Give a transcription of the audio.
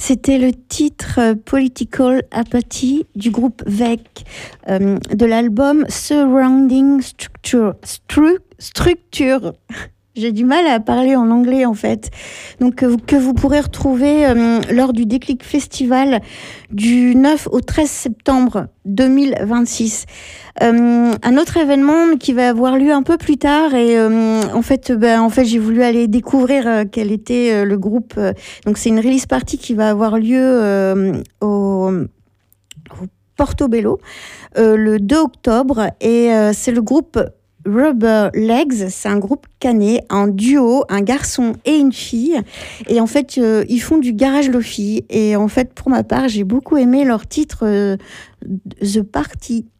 C'était le titre Political Apathy du groupe VEC de l'album Surrounding Structure. J'ai du mal à parler en anglais en fait. Donc que vous pourrez retrouver lors du Déclic Festival du 9 au 13 septembre 2026. Un autre événement qui va avoir lieu un peu plus tard et en fait j'ai voulu aller découvrir quel était le groupe. Donc c'est une release party qui va avoir lieu au Portobello le 2 octobre et c'est le groupe Rubber Legs, c'est un groupe canet, un duo, un garçon et une fille. Et en fait, ils font du garage lofi. Et en fait, pour ma part, j'ai beaucoup aimé leur titre The Party.